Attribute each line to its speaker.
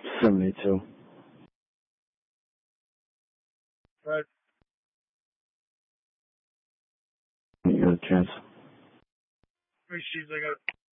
Speaker 1: 72.
Speaker 2: Right.
Speaker 1: You got a chance.
Speaker 2: Three sheets, I got it.